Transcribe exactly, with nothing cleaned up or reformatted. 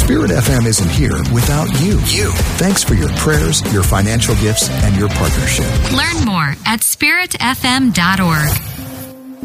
Spirit F M isn't here without you. You. Thanks for your prayers, your financial gifts, and your partnership. Learn more at spirit f m dot org.